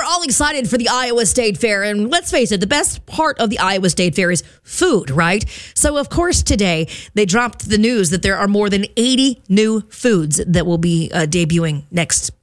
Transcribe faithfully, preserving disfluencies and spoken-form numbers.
all excited for the Iowa State Fair. And let's face it, the best part of the Iowa State Fair is food, right? So, of course, today they dropped the news that there are more than eighty new foods that will be uh, debuting next